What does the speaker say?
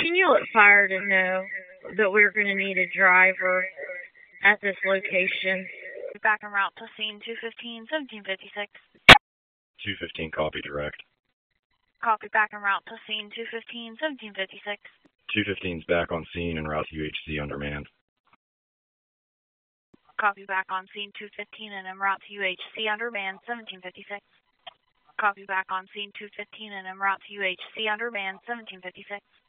Can you let fire to know that we're going to need a driver at this location? Back en route to scene 215, 1756. 215, copy direct. Copy, back en route to scene 215, 1756. 215's back on scene en route to UHC undermanned. Copy, back on scene 215 and en route to UHC undermanned 1756. Copy, back on scene 215 and en route to UHC undermanned 1756.